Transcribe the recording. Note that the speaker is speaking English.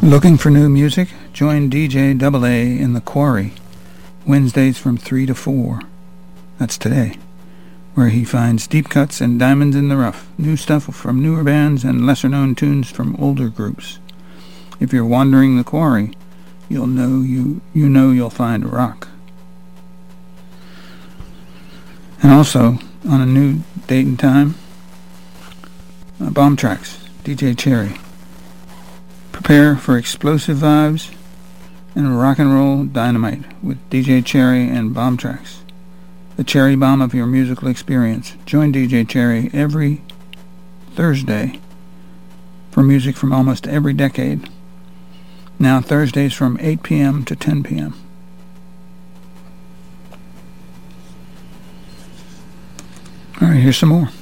Looking for new music? Join DJ Double A in the Quarry, Wednesdays from 3 to 4. That's today, where he finds deep cuts and diamonds in the rough, new stuff from newer bands and lesser-known tunes from older groups. If you're wandering the Quarry, you'll know you'll find rock. And also, on a new date and time, Bomb Tracks, DJ Cherry. Prepare for explosive vibes and rock and roll dynamite with DJ Cherry and Bomb Tracks, the cherry bomb of your musical experience. Join DJ Cherry every Thursday for music from almost every decade. Now Thursdays from 8 p.m. to 10 p.m. All right, here's some more.